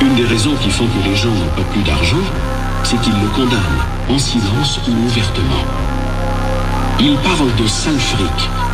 Une des raisons qui font que les gens n'ont pas plus d'argent, c'est qu'ils le condamnent, en silence ou ouvertement. Ils parlent de sale fric,